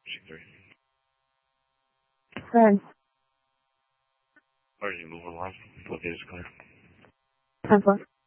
3. Friends. Are you moving live? What day is clear? 10-4.